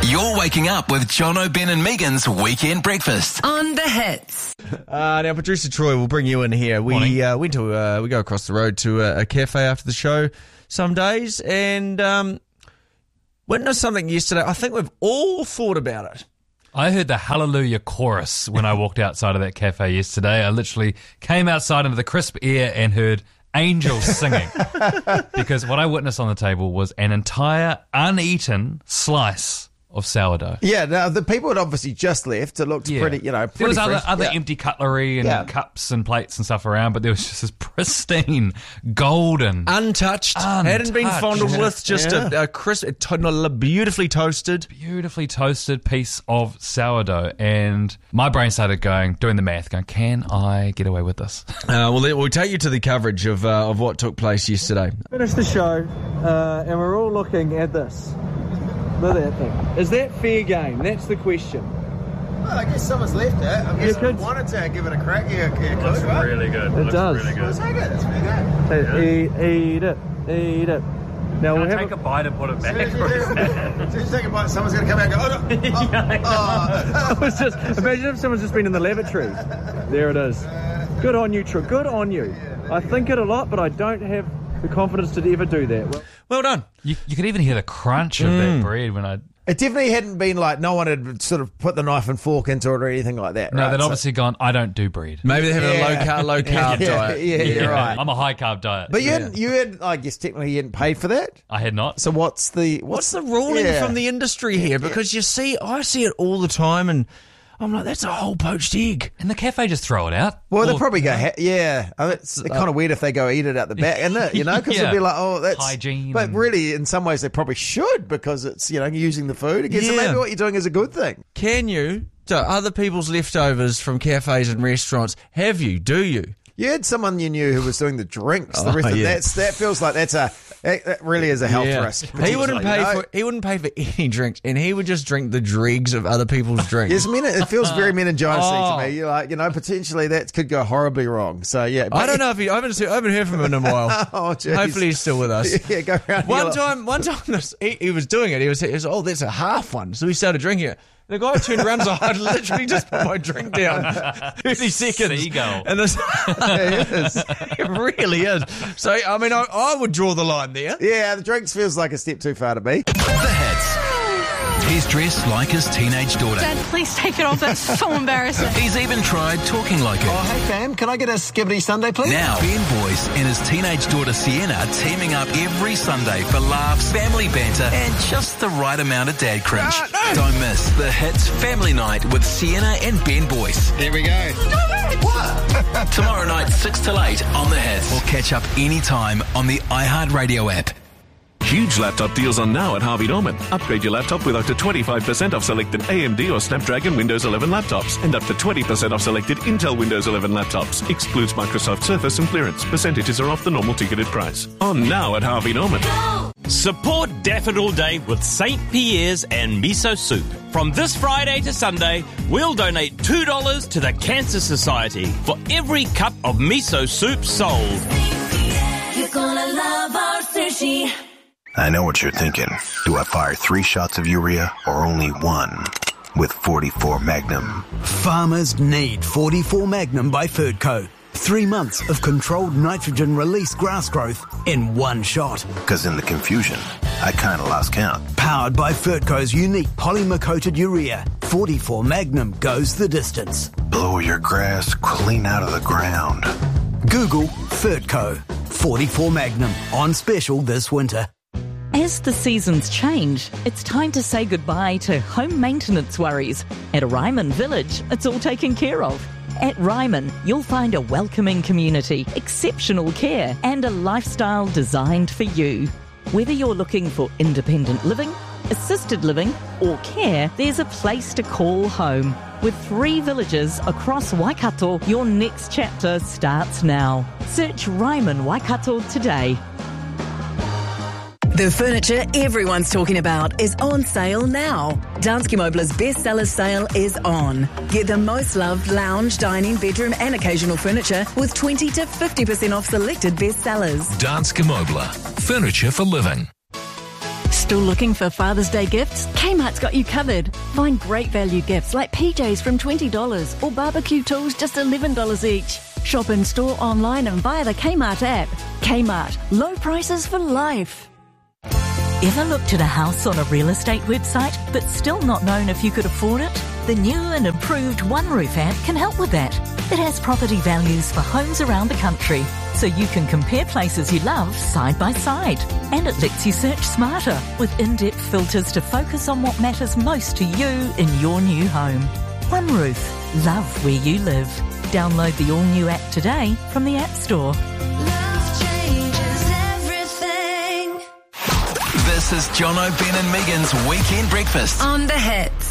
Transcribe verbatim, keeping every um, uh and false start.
You're waking up with Jono, Ben and Megan's Weekend Breakfast. On the Hits. Uh, now, producer Troy will bring you in here. We uh, went to uh, we go across the road to a, a cafe after the show some days and um, witnessed something yesterday. I think we've all thought about it. I heard the Hallelujah chorus when I walked outside of that cafe yesterday. I literally came outside into the crisp air and heard angels singing. Because what I witnessed on the table was an entire uneaten slice of sourdough. Yeah, now the people had obviously just left. It looked Yeah. pretty, you know, pretty There was other, fresh. other Yeah. empty cutlery and Yeah. cups and plates and stuff around, but there was just this pristine, golden, Untouched, Untouched. hadn't been fondled with, just Yeah. a, a crisp, to- beautifully toasted. beautifully toasted piece of sourdough. And my brain started going, doing the math, going, can I get away with this? Uh, well, we'll take you to the coverage of uh, of what took place yesterday. Finished the show, uh, and we're all looking at this. Look at that thing. Is that fair game? That's the question. Well, I guess someone's left it. I guess You someone could- wanted to give it a crack. Yeah, yeah, Looks could, right? really good. It Looks does. really Well, good. take it. It's fair game. Hey, eat, eat it, eat it. Now we'll Can I have take a, a bite and put it back? So you take a bite, someone's going to come out and go, oh, no. Yeah, I know. I was just, imagine if someone's just been in the lavatory. There it is. Good on you, Troy. Good on you. I think it a lot, but I don't have the confidence to ever do that. Well, Well done. You, you could even hear the crunch of that bread when I... It definitely hadn't been like no one had sort of put the knife and fork into it or anything like that. No, right? they'd So- obviously gone, I don't do bread. Maybe they're having Yeah. a low carb, low carb yeah, diet. Yeah, you're right. I'm a high carb diet. But you, Yeah. hadn't, you had, I guess technically you hadn't paid for that. I had not. So what's the What's what's, the ruling yeah. from the industry here? Because you see, I see it all the time, and I'm like, that's a whole poached egg. And the cafe just throw it out. Well, they'll Or- probably go, ha- yeah. I mean, it's kind of weird if they go eat it out the back, isn't it? You know, because Yeah. it'll be like, oh, that's Hygiene But and- really, in some ways, they probably should because it's you know using the food again. So Yeah. maybe what you're doing is a good thing. Can you, so other people's leftovers from cafes and restaurants, have you, do you? You had someone you knew who was doing the drinks. The Oh, rest of yeah. that's that feels like that's a that, that really is a health Yeah. risk. He wouldn't potentially, pay you know? for he wouldn't pay for any drinks, and he would just drink the dregs of other people's drinks. Yes, men- it feels very meningitis Oh. to me. You're like, you know, potentially that could go horribly wrong. So yeah, I don't know if he. I haven't, seen, I haven't heard from him in a while. Oh, jeez. Hopefully he's still with us. Yeah, go around. One you're like- time, one time, this, he, he was doing it. He was, he was, oh, that's a half one. So he started drinking it. The guy turned around and said, I literally just put my drink down thirty seconds. Seagull. And this, it is. it really is. So, I mean, I, I would draw the line there. Yeah, the drinks feels like a step too far to me. The Hits. He's dressed like his teenage daughter. Dad, please take it off. That's so embarrassing. He's even tried talking like her. Oh, hey fam, can I get a skibbity Sunday, please? Now, Ben Boyce and his teenage daughter Sienna are teaming up every Sunday for laughs, family banter, and just the right amount of dad cringe. Don't miss The Hits Family Night with Sienna and Ben Boyce. There we go. What? Tomorrow night, six till eight on The Hits. Or catch up anytime on the iHeartRadio app. Huge laptop deals on now at Harvey Norman. Upgrade your laptop with up to twenty-five percent off selected A M D or Snapdragon Windows eleven laptops and up to twenty percent off selected Intel Windows eleven laptops. Excludes Microsoft Surface and clearance. Percentages are off the normal ticketed price. On now at Harvey Norman. Support Daffodil Day with Saint Pierre's and Miso Soup. From this Friday to Sunday, we'll donate two dollars to the Cancer Society for every cup of miso soup sold. You're gonna love our sushi. I know what you're thinking. Do I fire three shots of urea or only one? With forty-four Magnum. Farmers need forty-four Magnum by Ferdco. Three months of controlled nitrogen release grass growth in one shot. Because in the confusion, I kind of lost count. Powered by Ferdco's unique polymer-coated urea, forty-four Magnum goes the distance. Blow your grass clean out of the ground. Google Ferdco. forty-four Magnum on special this winter. As the seasons change, it's time to say goodbye to home maintenance worries. At Ryman Village, it's all taken care of. At Ryman, you'll find a welcoming community, exceptional care, and a lifestyle designed for you. Whether you're looking for independent living, assisted living, or care, there's a place to call home. With three villages across Waikato, your next chapter starts now. Search Ryman Waikato today. The furniture everyone's talking about is on sale now. Danske Møbler's bestsellers sale is on. Get the most loved lounge, dining, bedroom and occasional furniture with twenty to fifty percent off selected bestsellers. Danske Møbler. Furniture for living. Still looking for Father's Day gifts? Kmart's got you covered. Find great value gifts like P Js from twenty dollars or barbecue tools just eleven dollars each. Shop in store, online and via the Kmart app. Kmart, low prices for life. Ever looked at a house on a real estate website but still not known if you could afford it? The new and improved OneRoof app can help with that. It has property values for homes around the country, so you can compare places you love side by side. And it lets you search smarter with in-depth filters to focus on what matters most to you in your new home. OneRoof, love where you live. Download the all-new app today from the App Store. This is John O'Ben and Megan's Weekend Breakfast On the Hits.